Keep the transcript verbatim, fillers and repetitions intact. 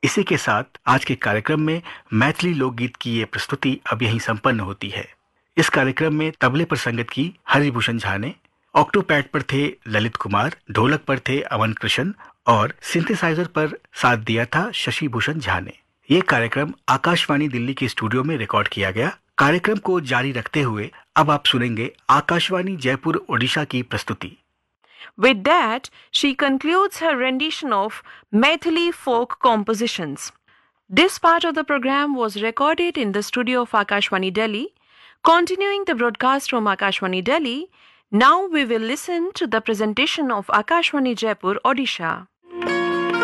इसी के साथ आज के कार्यक्रम में मैथिली लोकगीत की ये प्रस्तुति अब यहीं संपन्न होती है। इस कार्यक्रम में तबले पर संगत की हरिभूषण झा ने, ऑक्टोपैड पर थे ललित कुमार, ढोलक पर थे अमन कृष्ण और सिंथेसाइजर पर साथ दिया था शशि भूषण झा ने। ये कार्यक्रम आकाशवाणी दिल्ली के स्टूडियो में रिकॉर्ड किया गया। कार्यक्रम को जारी रखते हुए अब आप सुनेंगे आकाशवाणी जयपुर ओडिशा की प्रस्तुति। With that, she concludes her rendition of Maithili folk compositions. This part of the program was recorded in the studio of Akashvani Delhi. Continuing the broadcast from Akashvani Delhi, now we will listen to the presentation of Akashvani Jaipur, Odisha.